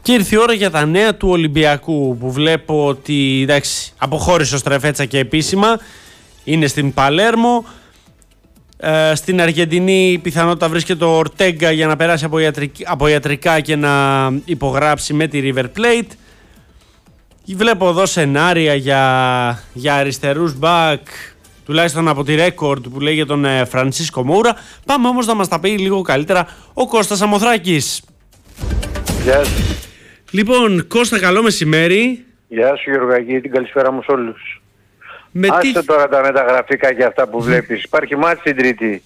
Και ήρθε η ώρα για τα νέα του Ολυμπιακού, που βλέπω ότι εντάξει, αποχώρησε ο Στρεφέτσα και επίσημα. Είναι στην Παλέρμο. Στην Αργεντινή πιθανότητα βρίσκεται ο Ορτέγκα για να περάσει από ιατρικά και να υπογράψει με τη River Plate. Βλέπω εδώ σενάρια για αριστερούς μπακ, τουλάχιστον από τη Record που λέει για τον Φρανσίσκο Μόουρα. Πάμε όμως να μας τα πει λίγο καλύτερα ο Κώστας Αμοθράκης. Γεια σου. Λοιπόν, Κώστα, καλό μεσημέρι. Γεια σου Γιωργάκη, την καλησπέρα μου σε όλους. Άσε τώρα τα μεταγραφικά και αυτά που βλέπεις. Υπάρχει μάτς την Τρίτη.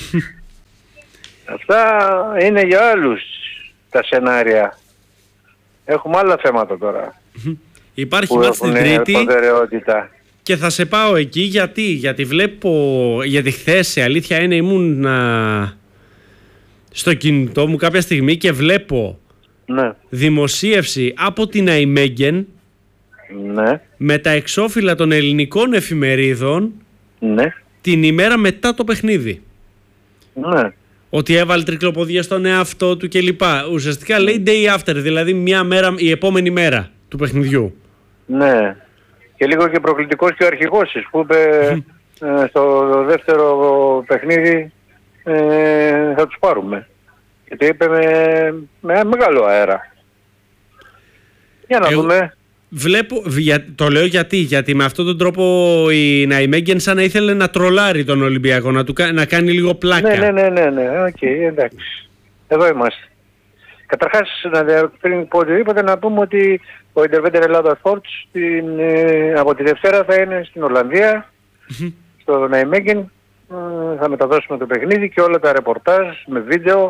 Αυτά είναι για άλλους τα σενάρια. Έχουμε άλλα θέματα τώρα. Υπάρχει μάτς την Τρίτη προτεραιότητα. Και θα σε πάω εκεί γιατί βλέπω, γιατί χθες η αλήθεια είναι ήμουν στο κινητό μου κάποια στιγμή και βλέπω δημοσίευση από την Αϊμέγγεν με τα εξώφυλλα των ελληνικών εφημερίδων την ημέρα μετά το παιχνίδι. Ότι έβαλε τρικλοποδία στον εαυτό του κλπ. Ουσιαστικά λέει day after, δηλαδή μια μέρα, η επόμενη μέρα του παιχνιδιού. Ναι. Και λίγο και προκλητικός και ο αρχηγός της που είπε στο δεύτερο παιχνίδι θα τους πάρουμε. Και το είπε με μεγάλο αέρα. Για να δούμε. Βλέπω, το λέω γιατί με αυτόν τον τρόπο η Ναϊμέγγεν σαν να ήθελε να τρολάρει τον Ολυμπιακό, να κάνει λίγο πλάκα. Ναι, οκ, εντάξει. Εδώ είμαστε. Καταρχάς, πριν πω οτιδήποτε, να πούμε ότι ο Interventer Ελλάδα Sports από τη Δευτέρα θα είναι στην Ολλανδία, στο Ναϊμέγγεν. Θα μεταδώσουμε το παιχνίδι και όλα τα ρεπορτάζ με βίντεο,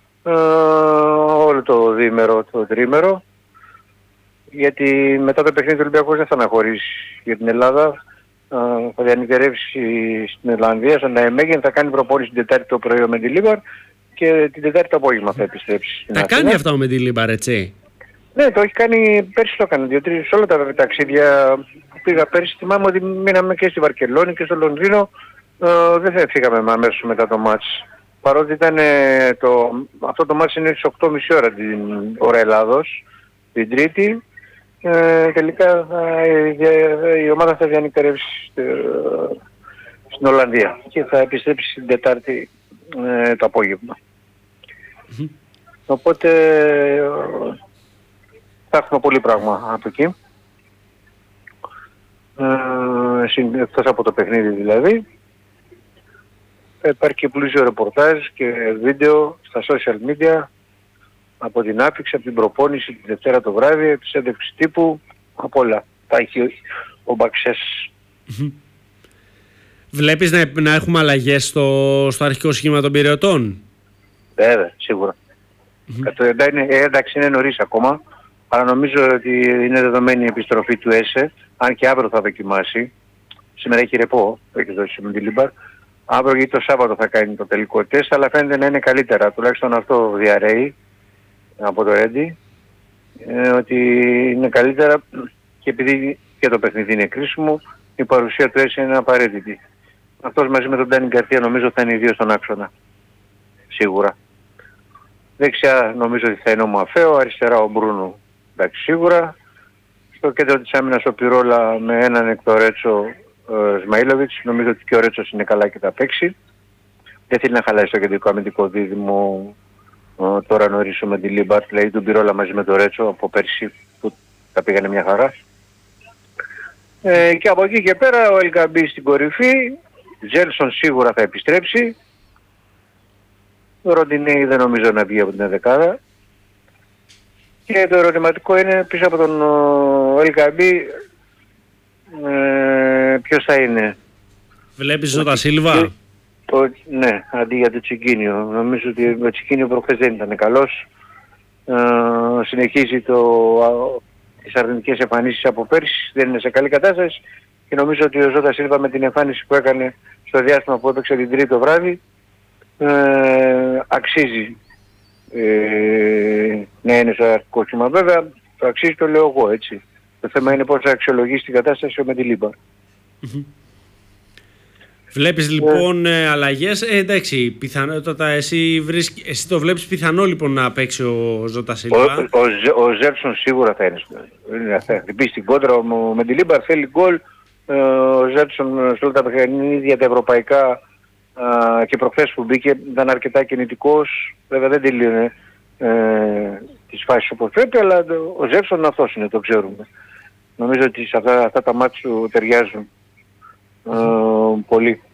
όλο το διήμερο, το τριήμερο. Γιατί μετά το παιχνίδι του Ολυμπιακού δεν θα αναχωρήσει για την Ελλάδα. Θα διανυκτερεύσει στην Ολλανδία, στον Ναϊμέγγεν, θα κάνει προπόνηση την Τετάρτη το πρωί με τη Λίμπαρ και την Τετάρτη το απόγευμα θα επιστρέψει. Τα κάνει αυτά με τη Λίμπαρ, έτσι? Ναι, το έχει κάνει, πέρσι το έκανε, 2-3 σε όλα τα ταξίδια που πήγα πέρσι. Θυμάμαι ότι μείναμε και στη Βαρκελόνη και στο Λονδίνο, δεν θα φύγαμε αμέσως μετά το μάτς. Παρότι ήταν αυτό το μάτς είναι στις 8.30 ώρα την ώρα Ελλάδος, την Τρίτη. Τελικά η ομάδα θα διανυκτερεύσει στην Ολλανδία και θα επιστρέψει την Τετάρτη το απόγευμα. Οπότε θα έχουμε πολύ πράγμα από εκεί. Εκτός από το παιχνίδι δηλαδή. Υπάρχει και πλούσιο ρεπορτάζ και βίντεο στα social media από την άφηξη, από την προπόνηση τη Δευτέρα το βράδυ, επισέντευξη τύπου, από όλα. Τα έχει ο Μπαξές. Βλέπεις να έχουμε αλλαγές στο αρχικό σχήμα των Πειραιωτών? Βέβαια, σίγουρα. Εντάξει, είναι νωρίς ακόμα, αλλά νομίζω ότι είναι δεδομένη η επιστροφή του ΕΣΕ, αν και αύριο θα δοκιμάσει. Σήμερα έχει ρεπό, έχει δώσει με τη Λίμπαρ. Αύριο ή το Σάββατο θα κάνει το τελικό τεστ, αλλά φαίνεται να είναι καλύτερα, τουλάχιστον αυτό διαρρέει από το Ρέντι, ότι είναι καλύτερα και επειδή και το παιχνίδι είναι κρίσιμο, η παρουσία του ΕΣΕ είναι απαραίτητη. Αυτός μαζί με τον Ντάνι Γκαρτία νομίζω θα είναι οι δύο στον άξονα. Σίγουρα. Δεξιά νομίζω ότι θα είναι ο Μαφέο, αριστερά ο Μπρούνο. Εντάξει, σίγουρα. Στο κέντρο της άμυνας ο Πυρόλα με έναν εκ το Ρέτσο Σμαΐλοβιτς. Νομίζω ότι και ο Ρέτσος είναι καλά και θα παίξει. Δεν θέλει να χαλάσει το κεντρικό αμυντικό δίδυμο τώρα νωρίς με τη Λίμπαρ, δηλαδή τον Πυρόλα μαζί με το Ρέτσο από πέρσι που τα πήγανε μια χαρά. Και από εκεί και πέρα ο Ελκαμπή στην κορυφή, Τζέλσον σίγουρα θα επιστρέψει. Ο Ροντινέι δεν νομίζω να βγει από την δεκάδα. Και το ερωτηματικό είναι πίσω από τον Ελκαμπή ποιος θα είναι. Βλέπεις Ζώτα Σίλβα? Ναι, αντί για το Τσικίνιο. Νομίζω ότι ο Τσικίνιο προχθές δεν ήταν καλός. Συνεχίζει τις αρνητικές εμφανίσεις από πέρσι, δεν είναι σε καλή κατάσταση και νομίζω ότι ο Ζώτα Σίλβα με την εμφάνιση που έκανε στο διάστημα που έπαιξε την Τρίτη το βράδυ αξίζει να είναι στο αρχικό κύμα. Βέβαια το αξίζει, το λέω εγώ, έτσι. Το θέμα είναι πώς θα αξιολογήσει την κατάσταση με τη Λίμπα. Βλέπεις λοιπόν αλλαγές. Εντάξει, πιθανότατα εσύ το βλέπεις πιθανό λοιπόν να παίξει ο Ζώτα Σίλβα. Ο Ζέρσον σίγουρα θα είναι. Θα χτυπήσει την κόντρα. Ο Μεντιλίμπαρ θέλει γκολ. Ο Ζέρσον σε όλα τα παιχνίδια τα ευρωπαϊκά και προχθές που μπήκε ήταν αρκετά κινητικός. Βέβαια δεν τελείωνε τις φάσεις όπως πρέπει, αλλά ο Ζέρσον αυτός είναι, το ξέρουμε. Νομίζω ότι σε αυτά τα μάτια του ταιριάζουν πολύ.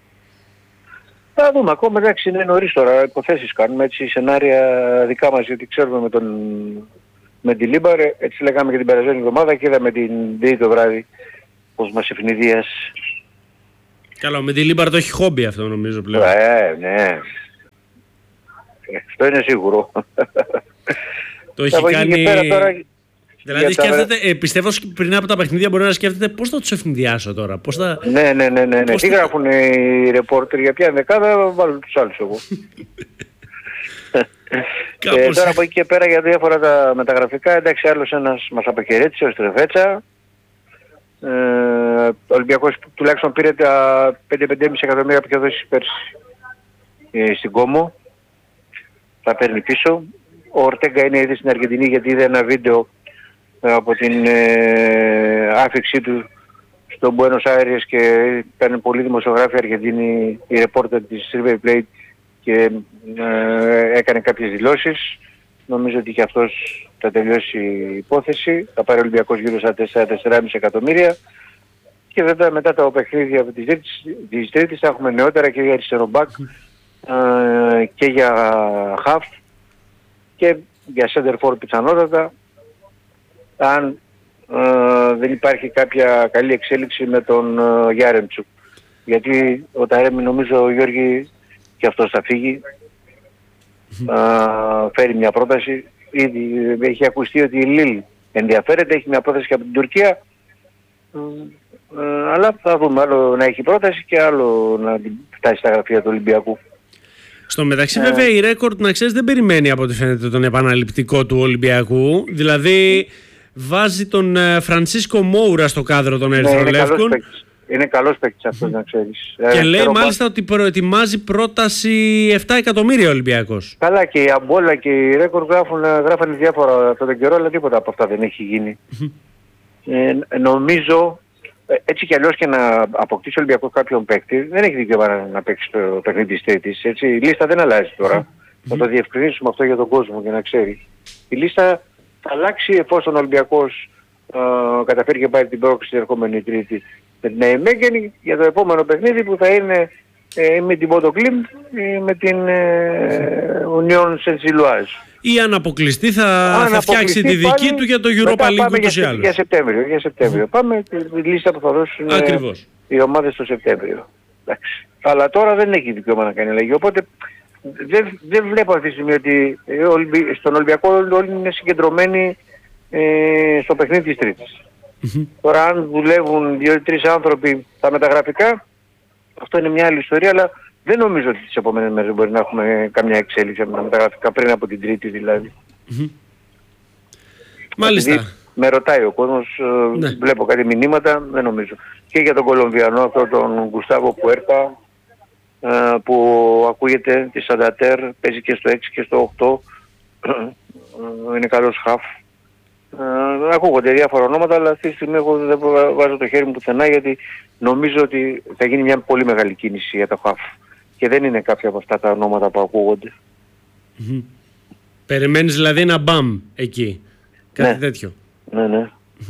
Θα δούμε ακόμα, εντάξει, είναι νωρίς τώρα, υποθέσεις κάνουμε, έτσι σενάρια δικά μας, γιατί ξέρουμε με τον Μεντιλίμπαρ, έτσι λέγαμε και την περασμένη εβδομάδα και είδαμε την Τρίτη το βράδυ πως μας ευνηδίασε. Καλά, ο Μεντιλίμπαρ το έχει χόμπι αυτό νομίζω πλέον. Ναι. Αυτό είναι σίγουρο. Το έχει κάνει... Δηλαδή σκέφτεται, πιστεύω πριν από τα παιχνίδια μπορεί να σκέφτεται πώς θα τους ευνηδιάσω τώρα. Πώς θα... Ναι. Τι γράφουν οι ρεπόρτερ, για ποια δεκάδα, βάλω τους άλλους εγώ. Τώρα από εκεί και πέρα για διάφορα τα μεταγραφικά, εντάξει, άλλος ένας μας αποχαιρέτησε, ο Στρεφέτσα. Ο Ολυμπιακός τουλάχιστον πήρε τα 5-5,5 εκατομμύρια που είχε δώσει πέρσι στην Κόμο. Θα παίρνει πίσω. Ο Ορτέγκα είναι ήδη στην Αργεντινή γιατί είδε ένα βίντεο από την άφηξή του στο Buenos Aires και ήταν πολλοί δημοσιογράφοι Αργεντίνοι, η ρεπόρτερ της River Plate και έκανε κάποιες δηλώσεις. Νομίζω ότι και αυτός θα τελειώσει η υπόθεση. Θα πάρει ο Ολυμπιακός γύρω στα 4-4,5 εκατομμύρια. Και βέβαια μετά τα παιχνίδια της Τρίτης θα έχουμε νεότερα και για αριστερομπάκ και για χαφ και για center for πιθανότατα, αν δεν υπάρχει κάποια καλή εξέλιξη με τον Γιάρεμτσουκ. Γιατί ο Ταρέμι νομίζω ο Γιώργη και αυτός θα φύγει. Φέρει μια πρόταση. Ήδη έχει ακουστεί ότι η Λίλ ενδιαφέρεται, έχει μια πρόταση και από την Τουρκία. Αλλά θα δούμε, άλλο να έχει πρόταση και άλλο να φτάσει στα γραφεία του Ολυμπιακού. Στο μεταξύ βέβαια η Ρέκορντ, να ξέρεις, δεν περιμένει από ό,τι φαίνεται τον επαναληπτικό του Ολυμπιακού. Δηλαδή βάζει τον Φρανσίσκο Μόουρα στο κάδρο των Ερυθρολεύκων. Είναι καλός παίκτης αυτός, να ξέρεις. Και λέει μάλιστα ότι προετοιμάζει πρόταση 7 εκατομμύρια ο Ολυμπιακός. Καλά, και η Αμπόλα και η Ρέκορντ γράφανε διάφορα αυτόν τον καιρό, αλλά τίποτα από αυτά δεν έχει γίνει. Νομίζω, έτσι κι αλλιώς και να αποκτήσει ο Ολυμπιακός κάποιον παίκτη, δεν έχει δικαίωμα να παίξει το παιχνίδι της Τρίτης. Έτσι, η λίστα δεν αλλάζει τώρα. Θα το διευκρινίσουμε αυτό για τον κόσμο για να ξέρει. Η λίστα θα αλλάξει εφόσον ο Ολυμπιακός καταφέρει και πάρει την πρόκληση την ερχόμενη Τρίτη με την Ναϊμέγενη για το επόμενο παιχνίδι που θα είναι με την Πόντο Κλίμπ με την Union Saint-Gilloise. Ή αν αποκλειστεί θα φτιάξει τη δική του για το Europa League ούτως ή άλλως. Για Σεπτέμβριο. Πάμε τη λίστα που θα δώσουν οι ομάδες το Σεπτέμβριο. Εντάξει. Αλλά τώρα δεν έχει δικαίωμα να κάνει αλλαγή. Οπότε δεν βλέπω αυτή τη στιγμή ότι στον Ολυμπιακό όλοι είναι συγκεντρωμένοι στο παιχνίδι της Τρίτης. Τώρα αν δουλεύουν 2-3 άνθρωποι τα μεταγραφικά, αυτό είναι μια άλλη ιστορία, αλλά δεν νομίζω ότι τις επόμενες μέρες μπορεί να έχουμε καμιά εξέλιξη από τα μεταγραφικά πριν από την Τρίτη δηλαδή. Μάλιστα. Δηλαδή, με ρωτάει ο κόσμος, βλέπω κάτι μηνύματα, δεν νομίζω. Και για τον Κολομβιανό, αυτό τον Γκουστάβο Πουέρτα, που ακούγεται τη Σαντατέρ, παίζει και στο 6 και στο 8, είναι καλός χαφ. Ακούγονται διάφορα ονόματα, αλλά αυτή τη στιγμή εγώ δεν βάζω το χέρι μου πουθενά γιατί νομίζω ότι θα γίνει μια πολύ μεγάλη κίνηση για το χαφ. Και δεν είναι κάποια από αυτά τα ονόματα που ακούγονται. Περιμένεις δηλαδή ένα μπαμ εκεί, κάτι τέτοιο. Ναι.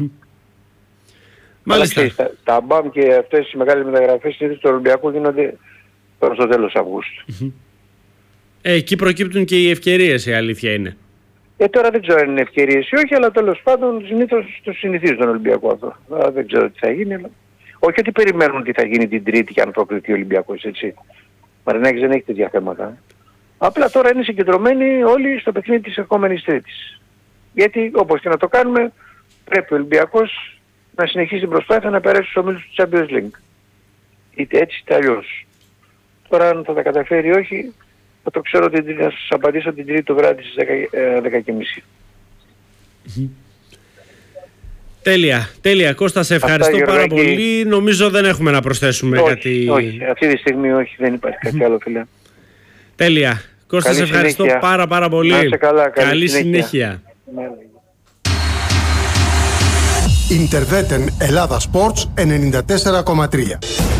Μάλιστα. Αλλά τα μπαμ και αυτές οι μεγάλες μεταγραφές του Ολυμπιακού γίνονται προς το τέλος Αυγούστου. Εκεί προκύπτουν και οι ευκαιρίες, η αλήθεια είναι. Τώρα δεν ξέρω αν είναι ευκαιρίες ή όχι, αλλά τέλος πάντων συνήθως το συνηθίζουν τον Ολυμπιακό αυτό. Δεν ξέρω τι θα γίνει. Αλλά... όχι ότι περιμένουν τι θα γίνει την Τρίτη και αν προκριθεί ο Ολυμπιακός, έτσι. Μαρινάκης δεν έχει τέτοια θέματα. Απλά τώρα είναι συγκεντρωμένοι όλοι στο παιχνίδι της ερχόμενης Τρίτης. Γιατί όπως και να το κάνουμε, πρέπει ο Ολυμπιακός να συνεχίσει την προσπάθεια να περάσει στους ομίλους του Champions League. Είτε έτσι είτε αλλιώς. Τώρα αν θα τα καταφέρει ή όχι, θα το ξέρω ότι θα σας απαντήσω την Τρίτη το βράδυ στις 10:30. Τέλεια. Κώστα, σε ευχαριστώ πάρα πολύ. Νομίζω δεν έχουμε να προσθέσουμε κάτι. Όχι, αυτή τη στιγμή όχι, δεν υπάρχει κάτι άλλο, φίλε. Τέλεια. Κώστα, σε ευχαριστώ πάρα πολύ. Να είσαι καλά, καλή συνέχεια. Interveten Ελλάδα Sports 94,3.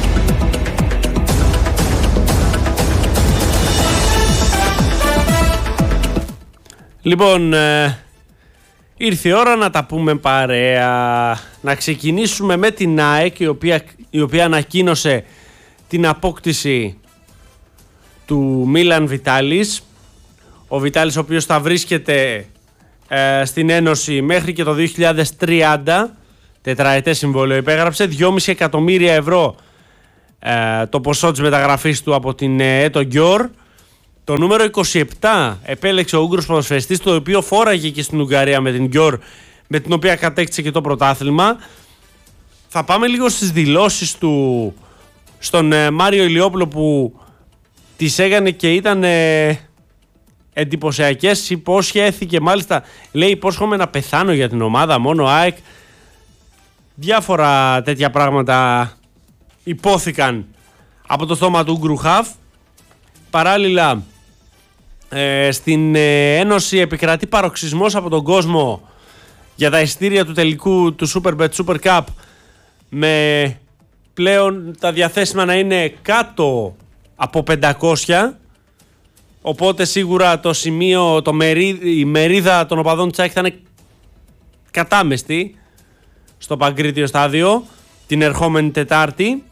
Λοιπόν, ήρθε η ώρα να τα πούμε παρέα. Να ξεκινήσουμε με την ΑΕΚ, η οποία ανακοίνωσε την απόκτηση του Μίλαν Βιτάλης. Ο Βιτάλης, ο οποίος θα βρίσκεται στην Ένωση μέχρι και το 2030, τετραετές συμβόλαιο υπέγραψε, 2,5 εκατομμύρια ευρώ το ποσό της μεταγραφής του από την Έτο Γκιόρ. Το νούμερο 27 επέλεξε ο Ούγγρος ποδοσφαιριστής, το οποίο φόραγε και στην Ουγγαρία με την Γκιόρ, με την οποία κατέκτησε και το πρωτάθλημα. Θα πάμε λίγο στις δηλώσεις του στον Μάριο Ηλιόπουλο, που τις έκανε και ήταν εντυπωσιακές. Υπόσχεθηκε, μάλιστα λέει, υπόσχομαι να πεθάνω για την ομάδα, μόνο ΑΕΚ. Διάφορα τέτοια πράγματα υπόθηκαν από το στόμα του Ούγγρου χαφ. Παράλληλα, στην Ένωση επικρατεί παροξισμός από τον κόσμο για τα εισιτήρια του τελικού του Superbet Super Cup, με πλέον τα διαθέσιμα να είναι κάτω από 500. Οπότε σίγουρα το σημείο, η μερίδα των οπαδών της ΑΕΚ θα είναι κατάμεστη στο Παγκρίτιο στάδιο την ερχόμενη Τετάρτη.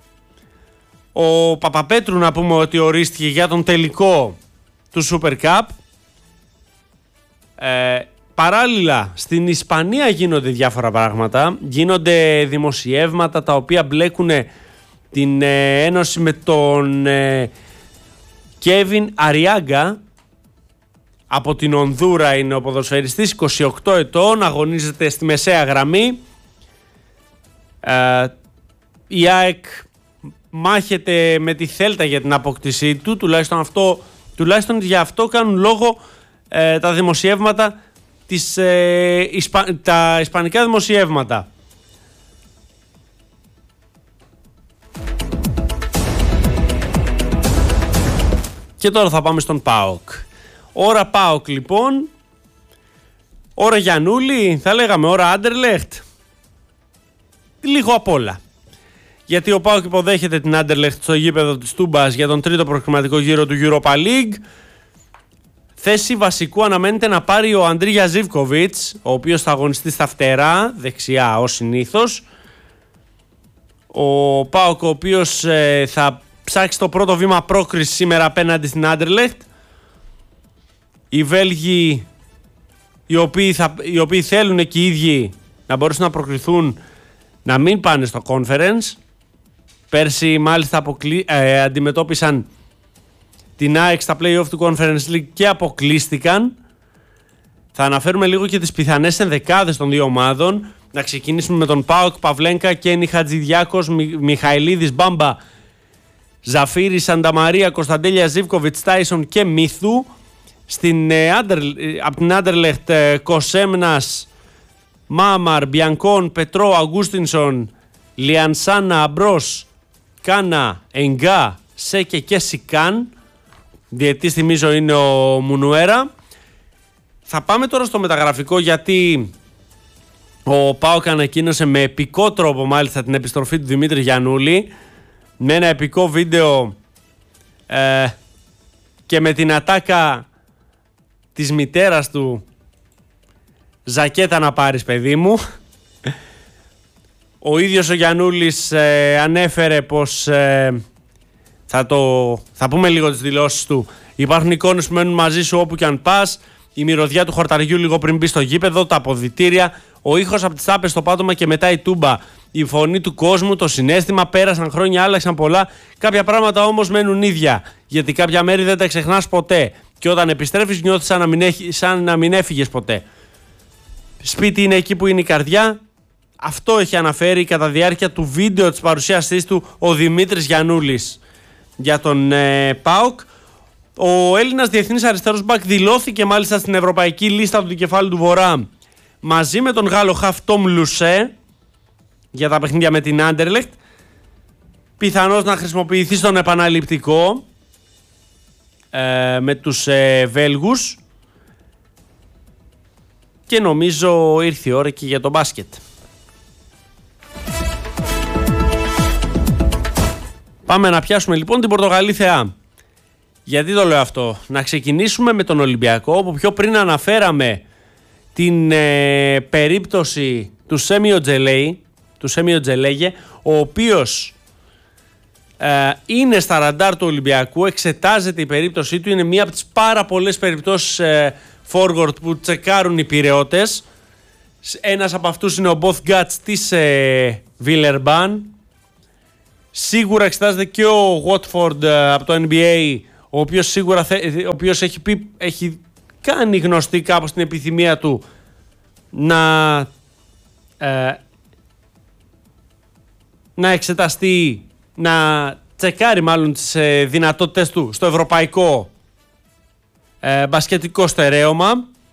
Ο Παπαπέτρου, να πούμε ότι ορίστηκε για τον τελικό του Super Cup. Παράλληλα, στην Ισπανία γίνονται διάφορα πράγματα. Γίνονται δημοσιεύματα τα οποία μπλέκουν την Ένωση με τον Κέβιν Αριάγκα. Από την Ονδούρα είναι ο ποδοσφαιριστής, 28 ετών, αγωνίζεται στη μεσαία γραμμή. Η ΑΕΚ μάχεται με τη Θέλτα για την απόκτησή του, τουλάχιστον για αυτό κάνουν λόγο τα δημοσιεύματα, τα ισπανικά δημοσιεύματα. Και τώρα θα πάμε στον ΠΑΟΚ. Ώρα ΠΑΟΚ λοιπόν, ώρα Γιαννούλη, θα λέγαμε ώρα Άντερλεχτ, λίγο απ' όλα. Γιατί ο ΠΑΟΚ υποδέχεται την Άντερλεχτ στο γήπεδο της Τούμπας για τον τρίτο προκριματικό γύρο του Europa League. Θέση βασικού αναμένεται να πάρει ο Αντρίγια Ζίβκοβιτς, ο οποίος θα αγωνιστεί στα φτερά, δεξιά ως συνήθως. Ο ΠΑΟΚ, ο οποίος θα ψάξει το πρώτο βήμα πρόκριση σήμερα απέναντι στην Άντερλεχτ. Οι Βέλγοι, οι οποίοι θέλουν και οι ίδιοι να μπορέσουν να προκριθούν, να μην πάνε στο conference. Πέρσι μάλιστα αντιμετώπισαν την ΑΕΚ στα play-off του Conference League και αποκλείστηκαν. Θα αναφέρουμε λίγο και τις πιθανές ενδεκάδες των δύο ομάδων. Να ξεκινήσουμε με τον ΠΑΟΚ, Παυλένκα, Κένι Χατζηδιάκος, Μιχαηλίδης, Μπάμπα, Ζαφίρη, Σανταμαρία, Κωνσταντέλια, Ζίβκοβιτς, Τάισον και Μίθου. Από την Άντερλεχτ, Κοσέμνας, Μάμαρ, Μπιανκόν, Πετρό, Αγκούστινσον, Λιανσάνα, Αμπρός, Κάνα, Εγκά, Σέκε και Σικάν. Διαιτής θυμίζω είναι ο Μουνουέρα. Θα πάμε τώρα στο μεταγραφικό, γιατί ο ΠΑΟΚ ανακοίνωσε με επικό τρόπο μάλιστα την επιστροφή του Δημήτρη Γιαννούλη, με ένα επικό βίντεο και με την ατάκα της μητέρας του, «Ζακέτα να πάρεις παιδί μου». Ο ίδιος ο Γιαννούλης ανέφερε πως θα πούμε λίγο τις δηλώσεις του. Υπάρχουν εικόνες που μένουν μαζί σου όπου και αν πας. Η μυρωδιά του χορταριού λίγο πριν μπει στο γήπεδο, τα αποδυτήρια, ο ήχος από τις τάπες στο πάτωμα και μετά η τούμπα. Η φωνή του κόσμου, το συναίσθημα, πέρασαν χρόνια, άλλαξαν πολλά. Κάποια πράγματα όμως μένουν ίδια. Γιατί κάποια μέρη δεν τα ξεχνάς ποτέ. Και όταν επιστρέφεις νιώθεις σαν να μην έφυγες ποτέ. Σπίτι είναι εκεί που είναι η καρδιά. Αυτό έχει αναφέρει κατά διάρκεια του βίντεο της παρουσίασής του ο Δημήτρης Γιαννούλης για τον ΠΑΟΚ. Ο Έλληνας διεθνής αριστερός μπακ δηλώθηκε μάλιστα στην ευρωπαϊκή λίστα του Δικεφάλου του Βορρά μαζί με τον Γάλλο χαφ Τόμ Λουσέ για τα παιχνίδια με την Άντερλεκτ. Πιθανώς να χρησιμοποιηθεί στον επαναληπτικό με τους Βέλγους. Και νομίζω ήρθε η ώρα και για το μπάσκετ. Πάμε να πιάσουμε λοιπόν την Πορτογαλή θεά. Γιατί το λέω αυτό? Να ξεκινήσουμε με τον Ολυμπιακό, όπου πιο πριν αναφέραμε την περίπτωση του Σέμιο Τζελέγε, ο οποίος είναι στα ραντάρ του Ολυμπιακού, εξετάζεται η περίπτωσή του, είναι μία από τις πάρα πολλές περιπτώσεις forward που τσεκάρουν οι Πειραιώτες. Ένας από αυτούς είναι ο Both Guts της Βιλερμπάν. Σίγουρα εξετάζεται και ο Watford από το NBA, ο οποίος σίγουρα έχει κάνει γνωστή κάπως την επιθυμία του να εξεταστεί, να τσεκάρει μάλλον τις δυνατότητες του στο ευρωπαϊκό μπασκετικό στερέωμα.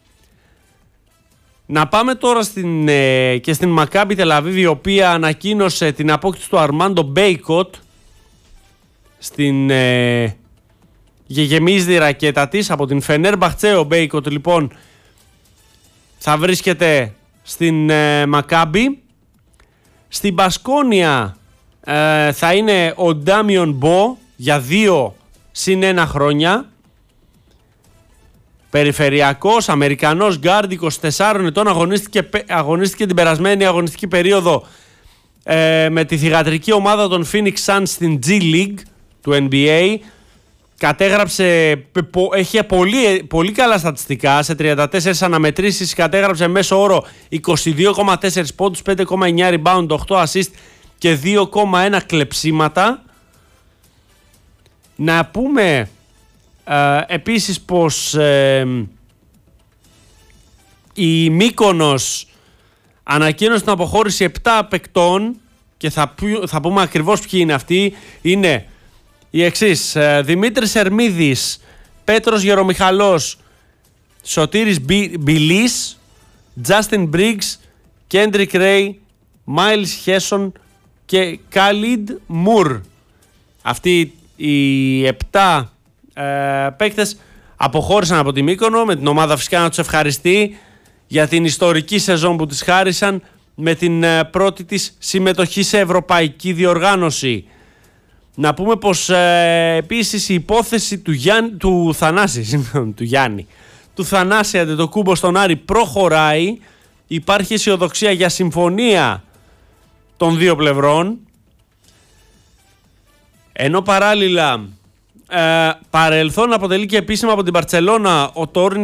Να πάμε τώρα και στην Μακάμπι Τελαβίβ, η οποία ανακοίνωσε την απόκτηση του Αρμάντο Μπέικοτ στην γεμίζδη ρακέτα της από την Φενέρμπαχτσε. Ο Μπέικοτ λοιπόν θα βρίσκεται στην Μακάμπι. Στην Μπασκόνια θα είναι ο Ντάμιον Μπο για 2+1 χρόνια. Περιφερειακός, Αμερικανός γκάρντ, 24 ετών, αγωνίστηκε την περασμένη αγωνιστική περίοδο με τη θυγατρική ομάδα των Phoenix Suns στην G League του NBA. Έχει πολύ καλά στατιστικά, σε 34 αναμετρήσεις κατέγραψε μέσο όρο 22,4 πόντους, 5,9 rebound, 8 assist και 2,1 κλεψίματα. Να πούμε επίσης πως η Μύκονος ανακοίνωσε την αποχώρηση 7 παικτών και θα πούμε ακριβώς ποιοι είναι αυτοί. Είναι οι εξής: Δημήτρης Ερμίδης, Πέτρος Γερομιχαλός, Σωτήρης Μπιλής, Justin Briggs, Kendrick Ray, Miles Hesson και Khalid Moore. Αυτοί οι 7 παίκτες αποχώρησαν από τη Μύκονο, με την ομάδα φυσικά να τους ευχαριστεί για την ιστορική σεζόν που της χάρισαν με την πρώτη της συμμετοχή σε ευρωπαϊκή διοργάνωση. Να πούμε πως επίσης η υπόθεση του Θανάση Αντετοκούμπο στον Άρη προχωράει. Υπάρχει αισιοδοξία για συμφωνία των δύο πλευρών, ενώ παράλληλα παρελθόν αποτελεί και επίσημα από την Μπαρτσελώνα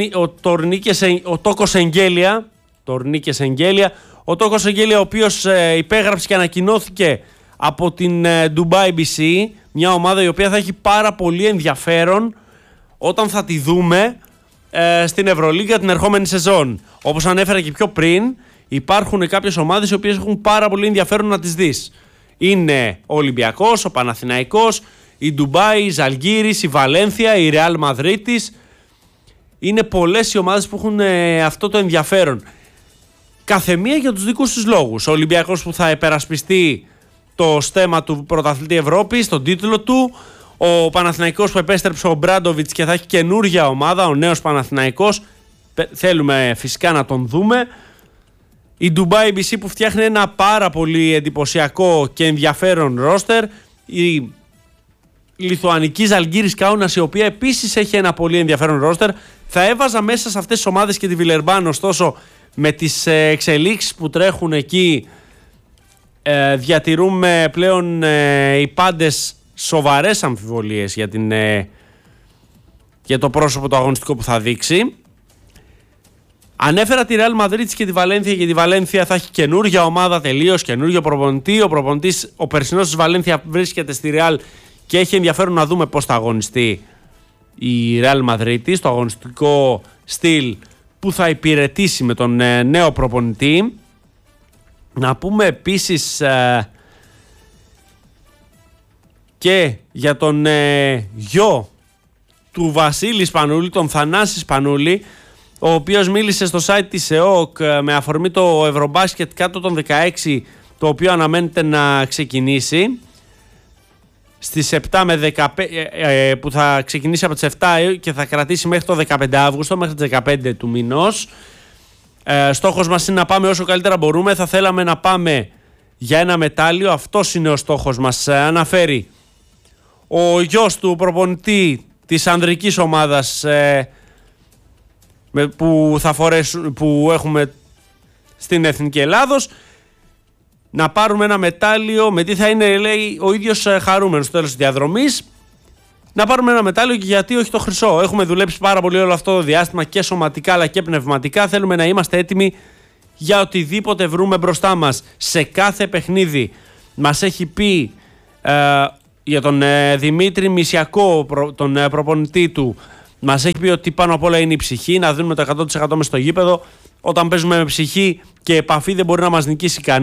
ο Τόκος Εγγέλια, ο οποίος υπέγραψε και ανακοινώθηκε από την Dubai BC, μια ομάδα η οποία θα έχει πάρα πολύ ενδιαφέρον όταν θα τη δούμε στην Ευρωλίγκα την ερχόμενη σεζόν. Όπως ανέφερα και πιο πριν, υπάρχουν κάποιες ομάδες οι οποίες έχουν πάρα πολύ ενδιαφέρον να τις δεις. Είναι ο Ολυμπιακός, ο Παναθηναϊκός, η Ντουμπάι, η Ζαλγκύρης, η Βαλένθια, η Ρεάλ Μαδρίτης. Είναι πολλές οι ομάδες που έχουν αυτό το ενδιαφέρον. Καθεμία για τους δικούς τους λόγους. Ο Ολυμπιακός που θα επερασπιστεί το στέμμα του πρωταθλητή Ευρώπης, τον τίτλο του. Ο Παναθηναϊκός που επέστρεψε ο Μπράντοβιτς και θα έχει καινούργια ομάδα, ο νέος Παναθηναϊκός. Θέλουμε φυσικά να τον δούμε. Η Dubai BC που φτιάχνει ένα πάρα πολύ εντυπωσιακό και ενδιαφέρον ρόστερ. Η Λιθουανική Ζαλγκύρης Κάουνας, η οποία επίσης έχει ένα πολύ ενδιαφέρον ρόστερ. Θα έβαζα μέσα σε αυτές τις ομάδες και τη Βιλερμπάν, ωστόσο με τις εξελίξεις που τρέχουν εκεί διατηρούμε πλέον οι πάντες σοβαρές αμφιβολίες για το πρόσωπο το αγωνιστικό που θα δείξει. Ανέφερα τη Ρεάλ Μαδρίτης και τη Βαλένθια, και τη Βαλένθια θα έχει καινούργια ομάδα τελείως, καινούργιο προπονητή. Ο περσινός της Βαλένθια βρίσκεται στη Ρεάλ και έχει ενδιαφέρον να δούμε πώς θα αγωνιστεί η Ρεάλ Μαδρίτης, το αγωνιστικό στυλ που θα υπηρετήσει με τον νέο προπονητή. Να πούμε επίσης και για τον γιο του Βασίλη Σπανούλη, τον Θανάση Σπανούλη, ο οποίος μίλησε στο site της ΕΟΚ με αφορμή το Ευρωμπάσκετ κάτω των 16, το οποίο αναμένεται να ξεκινήσει στις 7 με 15, που θα ξεκινήσει από τις 7 και θα κρατήσει μέχρι το 15 Αύγουστο, μέχρι τις 15 του μηνός. Στόχος μας είναι να πάμε όσο καλύτερα μπορούμε. Θα θέλαμε να πάμε για ένα μετάλλιο. Αυτός είναι ο στόχος μας. Αναφέρει ο γιος του προπονητή της ανδρικής ομάδας που έχουμε στην Εθνική Ελλάδος. Να πάρουμε ένα μετάλλιο, με τι θα είναι, λέει, ο ίδιος χαρούμενος στο τέλος της διαδρομής. Να πάρουμε ένα μετάλλιο και γιατί όχι το χρυσό. Έχουμε δουλέψει πάρα πολύ όλο αυτό το διάστημα και σωματικά αλλά και πνευματικά. Θέλουμε να είμαστε έτοιμοι για οτιδήποτε βρούμε μπροστά μας. Σε κάθε παιχνίδι μας έχει πει για τον Δημήτρη Μησιακό, τον προπονητή του, μας έχει πει ότι πάνω απ' όλα είναι η ψυχή, να δίνουμε το 100% μες στο γήπεδο. Όταν παίζουμε με ψυχή και επαφή δεν μπορεί να μας νικήσει κανείς.